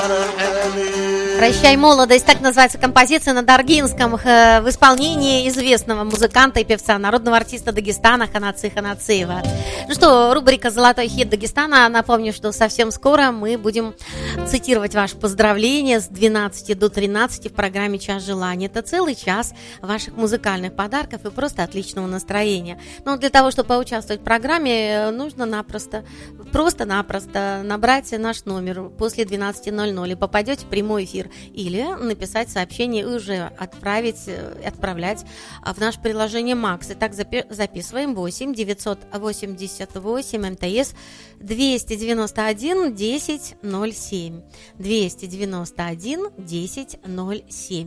«Прощай, молодость», так называется композиция на даргинском в исполнении известного музыканта и певца, народного артиста Дагестана Ханаци Ханацеева. Ну что, рубрика «Золотой хит Дагестана». Напомню, что совсем скоро мы будем цитировать ваши поздравления с 12 до 13 в программе «Час желаний». Это целый час ваших музыкальных подарков и просто отличного настроения. Но для того, чтобы поучаствовать в программе, нужно просто-напросто набрать наш номер после 12:00 и попадете в прямой эфир. Или написать сообщение и уже отправлять в наше приложение Макс. Итак, записываем 8 988 МТС 291 10 07. 291 10 07.